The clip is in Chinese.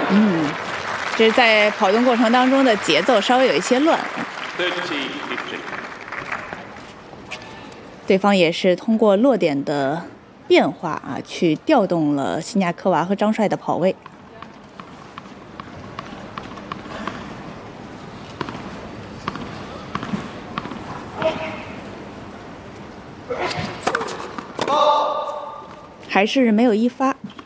这是在跑动过程当中的节奏稍微有一些乱。对方也是通过落点的变化啊，去调动了西尼亚科娃和张帅的跑位。还是没有一发。